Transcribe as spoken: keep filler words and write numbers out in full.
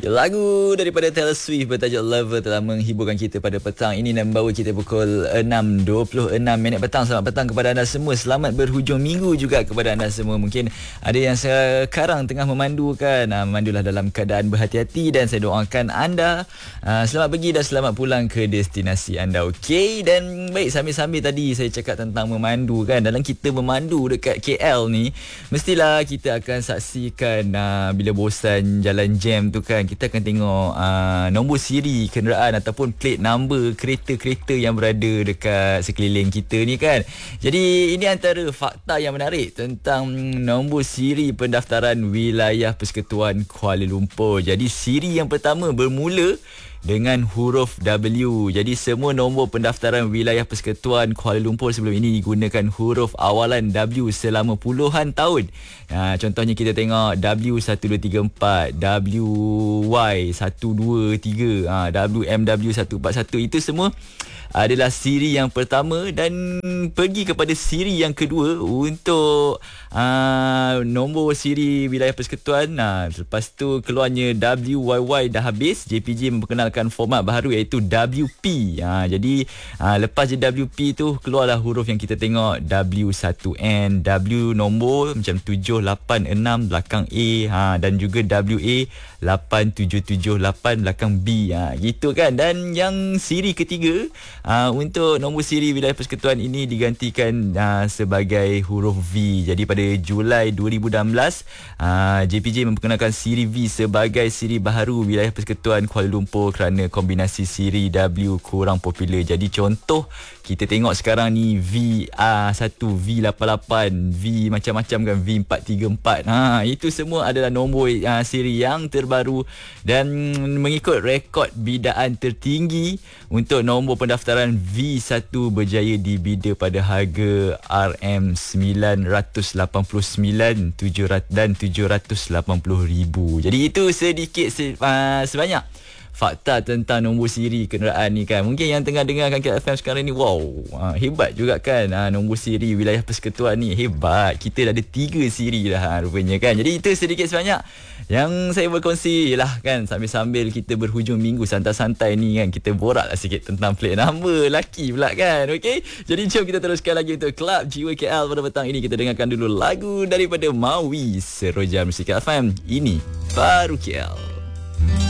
Lagu daripada Taylor Swift bertajuk Lover telah menghiburkan kita pada petang ini dan membawa kita pukul enam dua puluh enam minit petang. Selamat petang kepada anda semua. Selamat berhujung minggu juga kepada anda semua. Mungkin ada yang sekarang tengah memandu kan. Memandulah dalam keadaan berhati-hati dan saya doakan anda selamat pergi dan selamat pulang ke destinasi anda. Okey, dan baik, sambil-sambil tadi saya cakap tentang memandu kan. Dalam kita memandu dekat K L ni, mestilah kita akan saksikan uh, bila bosan jalan jam tu kan, kita akan tengok uh, nombor siri kenderaan ataupun plate number kereta-kereta yang berada dekat sekeliling kita ni kan. Jadi ini antara fakta yang menarik tentang nombor siri pendaftaran wilayah Persekutuan Kuala Lumpur. Jadi siri yang pertama bermula dengan huruf W. Jadi semua nombor pendaftaran wilayah Persekutuan Kuala Lumpur sebelum ini gunakan huruf awalan W selama puluhan tahun. Ha, contohnya kita tengok W satu dua tiga empat, W Y satu dua tiga, ha, W M W satu empat satu. Itu semua adalah siri yang pertama, dan pergi kepada siri yang kedua untuk uh, nombor siri wilayah persekutuan. Nah, lepas tu keluarnya W Y Y dah habis, J P J memperkenalkan format baru iaitu W P. Ha, jadi uh, lepas je W P tu keluarlah huruf yang kita tengok, W satu N, W nombor macam tujuh lapan enam belakang A, ha, dan juga W A lapan tujuh tujuh lapan belakang B, ha, gitu kan. Dan yang siri ketiga, Uh, untuk nombor siri wilayah persekutuan ini digantikan uh, sebagai huruf V. Jadi pada Julai dua ribu enam belas, uh, J P J memperkenalkan siri V sebagai siri baharu wilayah persekutuan Kuala Lumpur kerana kombinasi siri W kurang popular. Jadi contoh kita tengok sekarang ni V satu, V lapan lapan, V macam-macam kan, V empat tiga empat. Ha, itu semua adalah nombor uh, siri yang terbaru dan mengikut rekod bidaan tertinggi untuk nombor pendaftaran V satu berjaya dibida pada harga R M sembilan ratus lapan puluh sembilan dan tujuh ratus lapan puluh ribu. Jadi itu sedikit uh, sebanyak fakta tentang nombor siri kenderaan ni kan. Mungkin yang tengah dengarkan K L F M sekarang ni, wow, ha, hebat juga kan, ha, nombor siri wilayah persekutuan ni hebat. Kita dah ada tiga siri dah, ha, rupanya kan. Jadi itu sedikit sebanyak yang saya berkongsi lah kan, sambil-sambil kita berhujung minggu santai-santai ni kan. Kita borak lah sikit tentang plate number laki pula kan. Okey, jadi jom kita teruskan lagi untuk Club Jiwa K L pada petang ini. Kita dengarkan dulu lagu daripada Maui, Seroja Musik K L F M. Ini Baru K L.